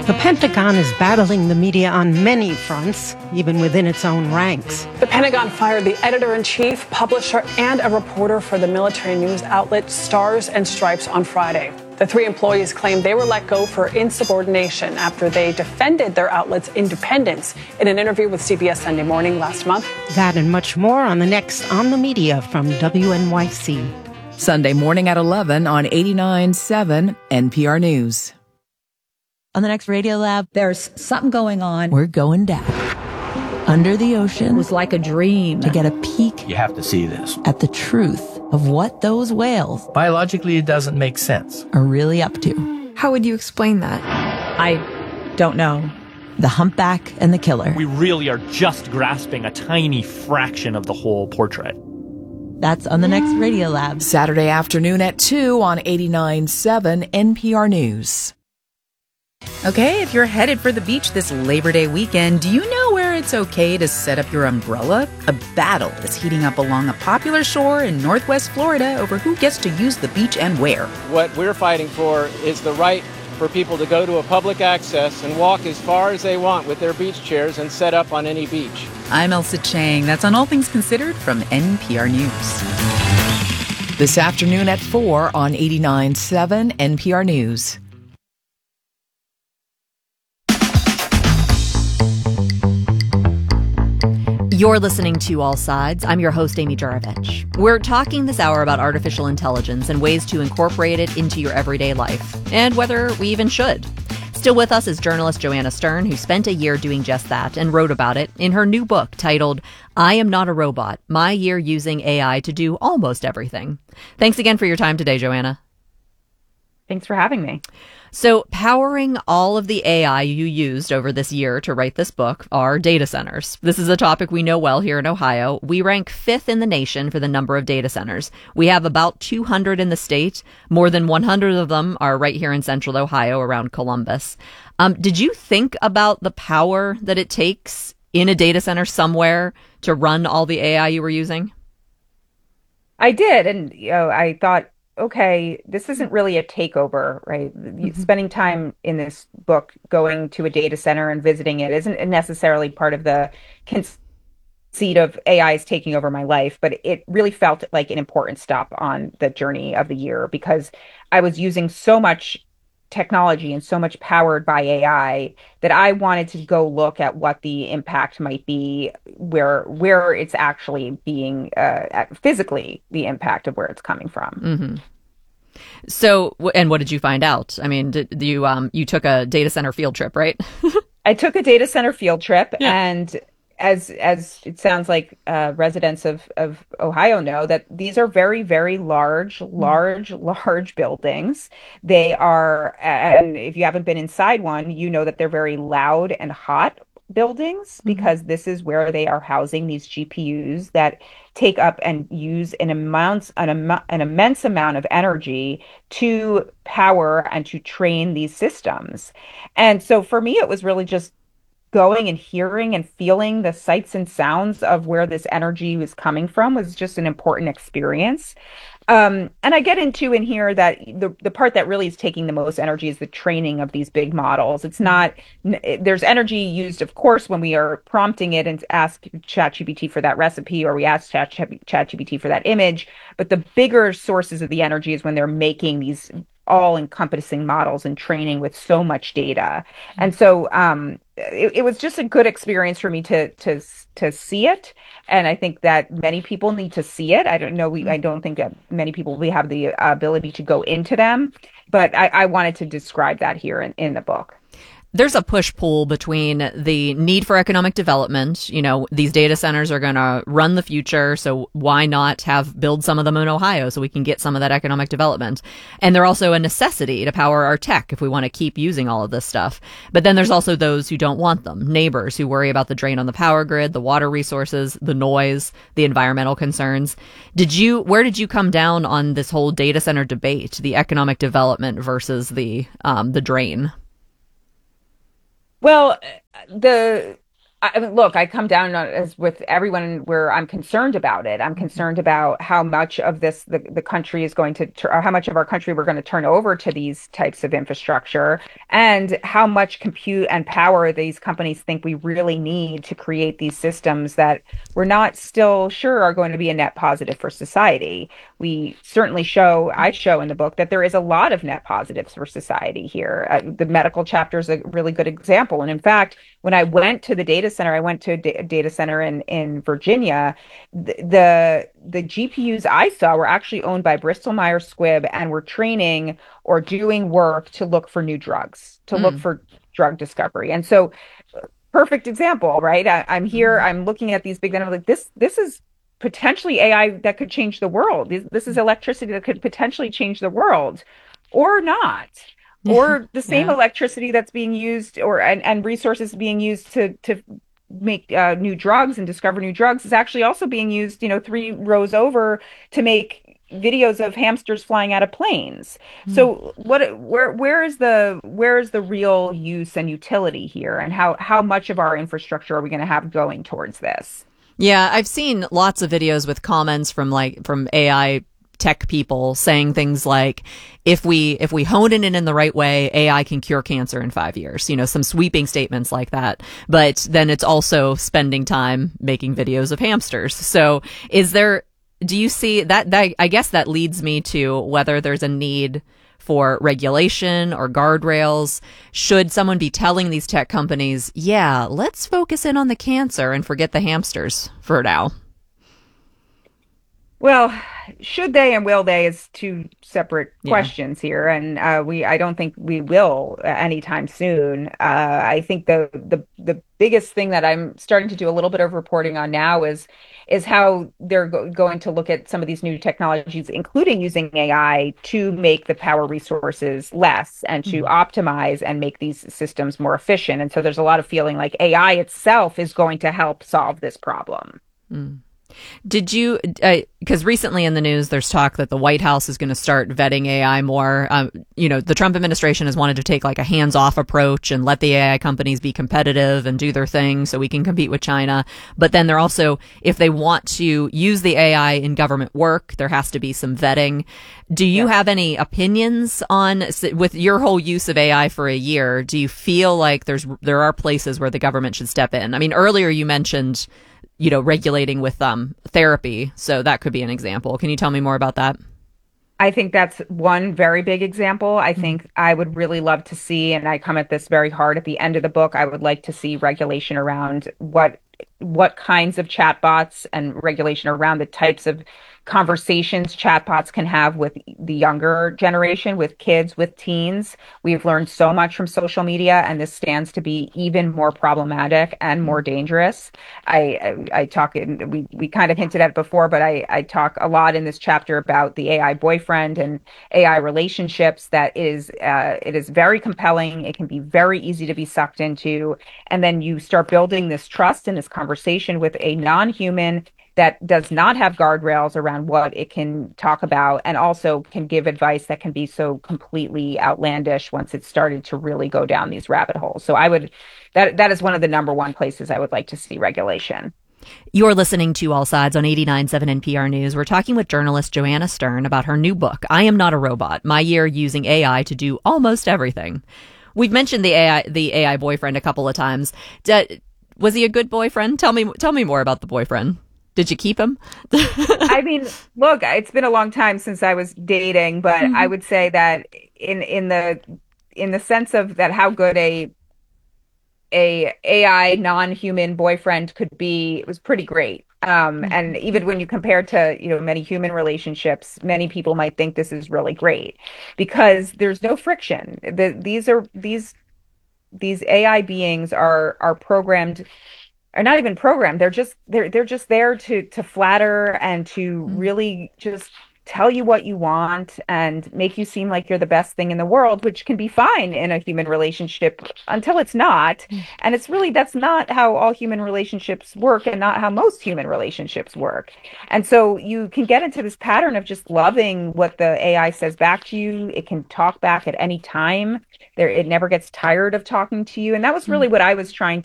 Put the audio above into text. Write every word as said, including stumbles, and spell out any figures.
The Pentagon is battling the media on many fronts, even within its own ranks. The Pentagon fired the editor-in-chief, publisher, and a reporter for the military news outlet Stars and Stripes on Friday. The three employees claimed they were let go for insubordination after they defended their outlet's independence in an interview with C B S Sunday Morning last month. That and much more on the next On the Media from W N Y C. Sunday morning at eleven on eighty-nine point seven N P R News. On the next Radiolab, there's something going on. We're going down under the ocean. It was like a dream. To get a peek. You have to see this. At the truth of what those whales, biologically, it doesn't make sense, are really up to. How would you explain that? I don't know. The Humpback and the Killer. We really are just grasping a tiny fraction of the whole portrait. That's on the next Radiolab. Saturday afternoon at two on eighty-nine point seven N P R News. Okay, if you're headed for the beach this Labor Day weekend, do you know where it's okay to set up your umbrella? A battle is heating up along a popular shore in Northwest Florida over who gets to use the beach and where. What we're fighting for is the right for people to go to a public access and walk as far as they want with their beach chairs and set up on any beach. I'm Elsa Chang. That's on All Things Considered from N P R News. This afternoon at four on eighty-nine point seven N P R News. You're listening to All Sides. I'm your host, Amy Jarovich. We're talking this hour about artificial intelligence and ways to incorporate it into your everyday life, and whether we even should. Still with us is journalist Joanna Stern, who spent a year doing just that and wrote about it in her new book titled, I Am Not a Robot, My Year Using A I to Do Almost Everything. Thanks again for your time today, Joanna. Thanks for having me. So powering all of the A I you used over this year to write this book are data centers. This is a topic we know well here in Ohio. We rank fifth in the nation for the number of data centers. We have about two hundred in the state. More than one hundred of them are right here in central Ohio around Columbus. Um, did you think about the power that it takes in a data center somewhere to run all the A I you were using? I did. And, you know, I thought, okay, this isn't really a takeover, right? Mm-hmm. Spending time in this book, going to a data center and visiting it isn't necessarily part of the conceit of A I is taking over my life, but it really felt like an important stop on the journey of the year because I was using so much technology and so much powered by A I that I wanted to go look at what the impact might be, where where it's actually being uh, physically the impact of where it's coming from. Mm-hmm. So, and what did you find out? I mean, did you um you took a data center field trip, right? I took a data center field trip, yeah. and as as it sounds like uh, residents of, of Ohio know, that these are very, very large, large, large buildings. They are, and if you haven't been inside one, you know that they're very loud and hot buildings because mm-hmm. this is where they are housing these G P Us that take up and use an amount, an, am- an immense amount of energy to power and to train these systems. And so for me, it was really just going and hearing and feeling the sights and sounds of where this energy was coming from was just an important experience. Um, and I get into in here that the, the part that really is taking the most energy is the training of these big models. It's not, there's energy used, of course, when we are prompting it and ask ChatGPT for that recipe, or we ask Chat, ChatGPT for that image. But the bigger sources of the energy is when they're making these all-encompassing models and training with so much data. And so um, it, it was just a good experience for me to to to see it. And I think that many people need to see it. I don't know. We I don't think that many people we have the ability to go into them, but I, I wanted to describe that here in, in the book. There's a push-pull between the need for economic development. You know, these data centers are going to run the future, so why not have build some of them in Ohio so we can get some of that economic development? And they're also a necessity to power our tech if we want to keep using all of this stuff. But then there's also those who don't want them, neighbors who worry about the drain on the power grid, the water resources, the noise, the environmental concerns. Did you, where did you come down on this whole data center debate, the economic development versus the um, the drain? Well, the I mean, look, I come down on, as with everyone where I'm concerned about it. I'm concerned about how much of this the, the country is going to, or how much of our country we're going to turn over to these types of infrastructure, and how much compute and power these companies think we really need to create these systems that we're not still sure are going to be a net positive for society. We certainly show, I show in the book that there is a lot of net positives for society here. Uh, the medical chapter is a really good example. And in fact, when I went to the data center, I went to a da- data center in, in Virginia, the, the the G P Us I saw were actually owned by Bristol Myers Squibb and were training or doing work to look for new drugs, to mm. look for drug discovery. And so, perfect example, right? I, I'm here, mm. I'm looking at these big, and I'm like, this, this is potentially A I that could change the world. This, this is electricity that could potentially change the world, or not. Or the same yeah. electricity that's being used, or and, and resources being used to to make uh, new drugs and discover new drugs is actually also being used, you know, three rows over to make videos of hamsters flying out of planes. Mm. So what where where is the where is the real use and utility here, and how how much of our infrastructure are we going to have going towards this? Yeah, I've seen lots of videos with comments from like from A I tech people saying things like, if we if we hone it in in the right way, A I can cure cancer in five years. You know, some sweeping statements like that. But then it's also spending time making videos of hamsters. So is there, do you see that, that I guess that leads me to whether there's a need for regulation or guardrails. Should someone be telling these tech companies, yeah, let's focus in on the cancer and forget the hamsters for now? Well, should they and will they is two separate Yeah. questions here, and uh, we I don't think we will anytime soon. Uh, I think the the the biggest thing that I'm starting to do a little bit of reporting on now is is how they're go- going to look at some of these new technologies, including using A I to make the power resources less and to mm-hmm. optimize and make these systems more efficient. And so there's a lot of feeling like A I itself is going to help solve this problem. Mm. Did you, because uh, recently in the news, there's talk that the White House is going to start vetting A I more. Um, you know, the Trump administration has wanted to take like a hands-off approach and let the A I companies be competitive and do their thing so we can compete with China. But then they're also, if they want to use the A I in government work, there has to be some vetting. Do you yeah. have any opinions on, with your whole use of A I for a year, do you feel like there's there are places where the government should step in? I mean, earlier you mentioned, you know, regulating with um, therapy. So that could be an example. Can you tell me more about that? I think that's one very big example. I think I would really love to see, and I come at this very hard at the end of the book, I would like to see regulation around what what kinds of chatbots and regulation around the types of conversations chatbots can have with the younger generation, with kids, with teens. We've learned so much from social media, and this stands to be even more problematic and more dangerous. I I, I talk, in, we, we kind of hinted at it before, but I, I talk a lot in this chapter about the A I boyfriend and A I relationships. That is, uh, it is very compelling. It can be very easy to be sucked into. And then you start building this trust and this conversation with a non-human that does not have guardrails around what it can talk about, and also can give advice that can be so completely outlandish once it's started to really go down these rabbit holes. So I would, that that is one of the number one places I would like to see regulation. You're listening to All Sides on eighty-nine point seven N P R News. We're talking with journalist Joanna Stern about her new book, I Am Not a Robot, My Year Using A I to Do Almost Everything. We've mentioned the A I, the A I boyfriend a couple of times. D- was he a good boyfriend? Tell me, tell me more about the boyfriend. Did you keep him? I mean, look, it's been a long time since I was dating, but mm-hmm. I would say that in in the in the sense of that, how good a a AI non-human boyfriend could be, it was pretty great. Um, mm-hmm. And even when you compare to, you know, many human relationships, many people might think this is really great because there's no friction. The, these are these these A I beings are are programmed. Are not even programmed. They're just they're they're just there to to flatter and to mm-hmm. really just tell you what you want and make you seem like you're the best thing in the world, which can be fine in a human relationship until it's not. Mm-hmm. And it's really, that's not how all human relationships work, and not how most human relationships work. And so you can get into this pattern of just loving what the A I says back to you. It can talk back at any time. There, it never gets tired of talking to you. And that was really what I was trying